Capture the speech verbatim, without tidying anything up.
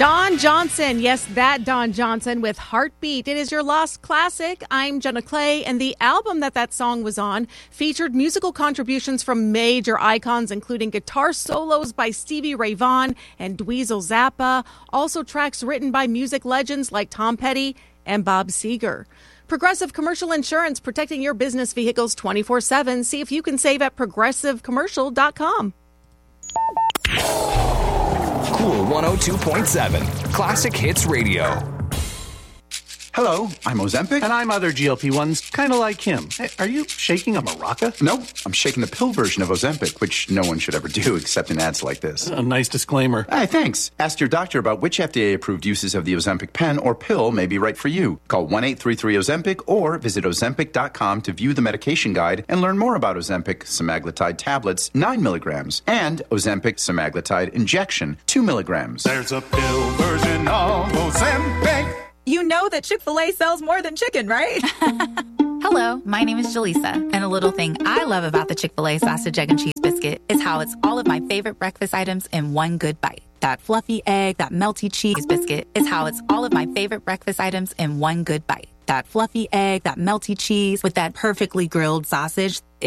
Don Johnson. Yes, that Don Johnson with Heartbeat. It is your lost classic. I'm Jenna Clay, and the album that that song was on featured musical contributions from major icons, including guitar solos by Stevie Ray Vaughan and Dweezil Zappa. Also tracks written by music legends like Tom Petty and Bob Seger. Progressive Commercial Insurance, protecting your business vehicles twenty-four seven. See if you can save at progressive commercial dot com. Cool one oh two point seven, Classic Hits Radio. Hello, I'm Ozempic. And I'm other G L P ones, kind of like him. Hey, are you shaking a maraca? No, I'm shaking the pill version of Ozempic, which no one should ever do except in ads like this. A nice disclaimer. Hey, thanks. Ask your doctor about which F D A-approved uses of the Ozempic pen or pill may be right for you. Call one eight three three Ozempic or visit ozempic dot com to view the medication guide and learn more about Ozempic semaglutide tablets, nine milligrams, and Ozempic semaglutide injection, two milligrams. There's a pill version of Ozempic. You know that Chick-fil-A sells more than chicken, right? Hello, my name is Jaleesa, and a little thing I love about the Chick-fil-A sausage, egg, and cheese biscuit is how it's all of my favorite breakfast items in one good bite. That fluffy egg, that melty cheese biscuit is how it's all of my favorite breakfast items in one good bite. That fluffy egg, that melty cheese with that perfectly grilled sausage,